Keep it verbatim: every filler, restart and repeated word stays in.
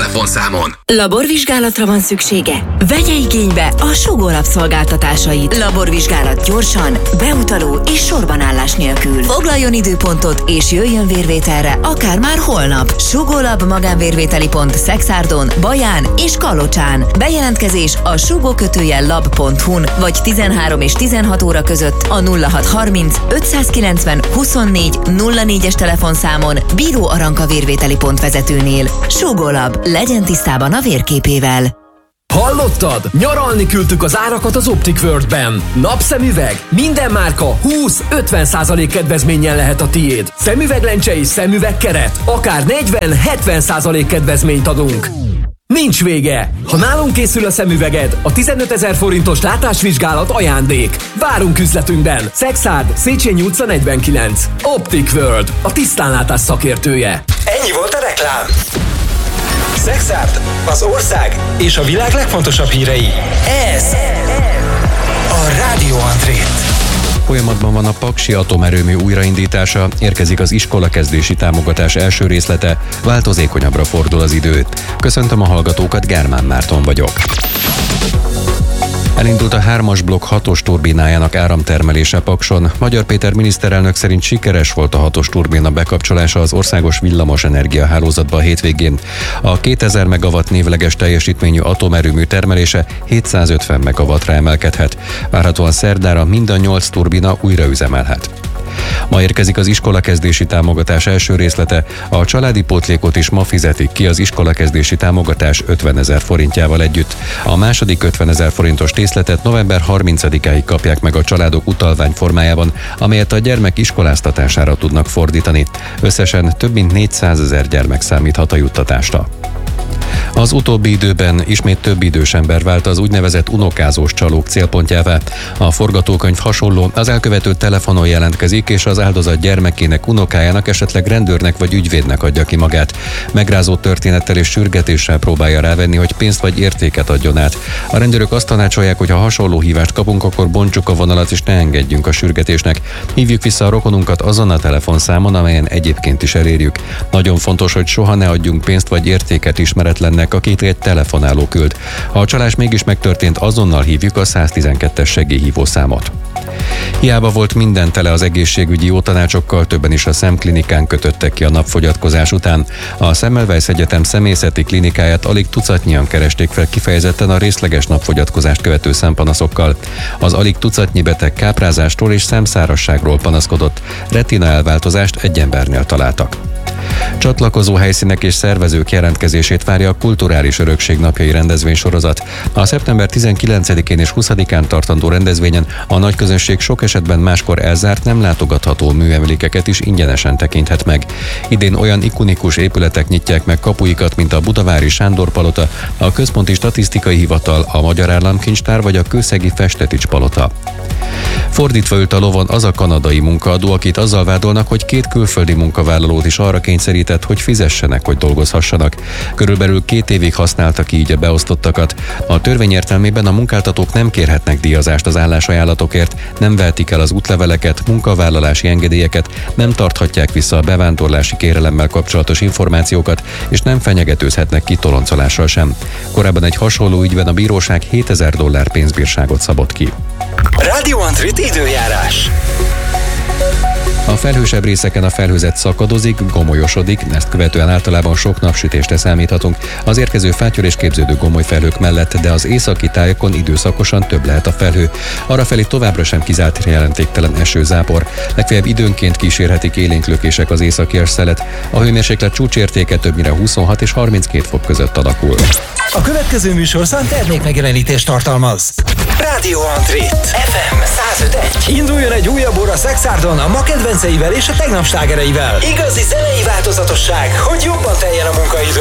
telefonszámon. Laborvizsgálatra van szüksége? Vegye igénybe a Sugó Lab szolgáltatásait. Laborvizsgálat gyorsan, beutaló és sorbanállás nélkül. Foglaljon időpontot és jöjjön vérvételre akár már holnap. Sugó Lab magánvérvételi pont Szekszádon, Baján és Kalocsán. Bejelentkezés a sugó kötőjel lab pont hu-n vagy tizenhárom és tizenhat óra között a nulla hat harminc ötszázkilencven huszonnégy nulla négyes telefonszámon Bíró Aranka vérvételi pont vezetőnél. Sugó Lab, legyen tisztában a vérképével. Hallottad? Nyaralni küldtük az árakat az Optic World-ben. Napszemüveg? Minden márka húsz-ötven százalék kedvezménnyel lehet a tiéd. Szemüveglencse és szemüvegkeret? Akár negyven-hetven százalék kedvezményt adunk. Nincs vége! Ha nálunk készül a szemüveged, a tizenötezer forintos látásvizsgálat ajándék. Várunk üzletünkben! Szekszárd, Széchenyi utca negyvenkilenc. Optic World, a tisztánlátás szakértője. Ennyi volt a reklám. Szekszárd, az ország és a világ legfontosabb hírei. Ez a Rádió André. Folyamatban van a Paksi atomerőmű újraindítása, érkezik az iskolakezdési támogatás első részlete, változékonyabbra fordul az idő. Köszöntöm a hallgatókat, Gármán Márton vagyok. Elindult a hármas blokk hatos turbinájának áramtermelése Pakson. Magyar Péter miniszterelnök szerint sikeres volt a hatos turbina bekapcsolása az országos villamosenergia hálózatba a hétvégén. A kétezer megawatt névleges teljesítményű atomerőmű termelése hétszázötven megawattra emelkedhet. Várhatóan szerdára mind a nyolc turbina újra üzemelhet. Ma érkezik az iskolakezdési támogatás első részlete, a családi pótlékot is ma fizetik ki az iskolakezdési támogatás ötvenezer forintjával együtt. A második ötvenezer forintos részletet november harmincadikáig kapják meg a családok utalvány formájában, amelyet a gyermek iskoláztatására tudnak fordítani. Összesen több mint négyszázezer gyermek számíthat a juttatásra. Az utóbbi időben ismét több idős ember vált az úgynevezett unokázós csalók célpontjává. A forgatókönyv hasonló, az elkövető telefonon jelentkezik, és az áldozat gyermekének, unokájának, esetleg rendőrnek vagy ügyvédnek adja ki magát. Megrázó történettel és sürgetéssel próbálja rávenni, hogy pénzt vagy értéket adjon át. A rendőrök azt tanácsolják, hogy ha hasonló hívást kapunk, akkor bontsuk a vonalat és ne engedjünk a sürgetésnek. Hívjuk vissza a rokonunkat azon a telefonszámon, amelyen egyébként is elérjük. Nagyon fontos, hogy soha ne adjunk pénzt vagy értéket ismeretlennek, akit egy telefonáló küld. Ha a csalás mégis megtörtént, azonnal hívjuk a száztizenkettes segélyhívószámot. Hiába volt minden tele az egészségügyi jó tanácsokkal, többen is a szemklinikán kötöttek ki a napfogyatkozás után. A Semmelweis Egyetem személyzeti klinikáját alig tucatnyian keresték fel kifejezetten a részleges napfogyatkozást követő szempanaszokkal. Az alig tucatnyi beteg káprázástól és szemszárazságról panaszkodott, retina elváltozást egy embernél találtak. Csatlakozó helyszínek és szervezők jelentkezését várja a Kulturális Örökség Napjai rendezvénysorozat. A szeptember tizenkilencedikén és huszadikán tartandó rendezvényen a nagy közönség sok esetben máskor elzárt, nem látogatható műemlékeket is ingyenesen tekinthet meg. Idén olyan ikonikus épületek nyitják meg kapuikat, mint a budavári Sándor palota, a Központi Statisztikai Hivatal, a Magyar Államkincstár vagy a kőszegi Festetics palota. Fordítva ült a lovon az a kanadai munkaadó, akit azzal vádolnak, hogy két külföldi munkavállalót is arra kényszerített, hogy fizessenek, hogy dolgozhassanak. Körülbelül két évig használtak így a beosztottakat. A törvény értelmében a munkáltatók nem kérhetnek díjazást az állásajánlatokért, nem vehetik el az útleveleket, munkavállalási engedélyeket, nem tarthatják vissza a bevándorlási kérelemmel kapcsolatos információkat, és nem fenyegetőzhetnek ki toloncolással sem. Korábban egy hasonló ügyben a bíróság hétezer dollár pénzbírságot szabott ki. Rádió Andrit időjárás. A felhősebb részeken a felhőzet szakadozik, gomolyosodik, ezt követően általában sok napsütésre számíthatunk. Az érkező fáttyol és képződő gomoly felhők mellett, de az északi tájakon időszakosan több lehet a felhő. Arrafelé továbbra sem kizárt jelentéktelen esőzápor. Legfeljebb időnként kísérhetik élénk lökések az északi szelet. A hőmérséklet csúcsértéke többnyire huszonhat és harminckét fok között alakul. A következő műsorszám termékmegjelenítést tartalmaz. Rádió André ef em száz öt egy. Induljon egy újabb óra Szekszárdon a ma kedvenceivel és a tegnap slágereivel. Igazi zenei változatosság, hogy jobban teljen a munkaidő.